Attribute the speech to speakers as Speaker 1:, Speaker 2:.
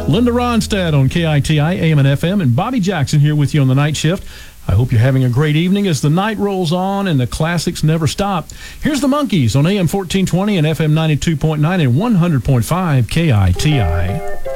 Speaker 1: Linda Ronstadt on KITI, AM and FM, and Bobby Jackson here with you on the night shift. I hope you're having a great evening as the night rolls on and the classics never stop. Here's the Monkees on AM 1420 and FM 92.9 and 100.5 KITI.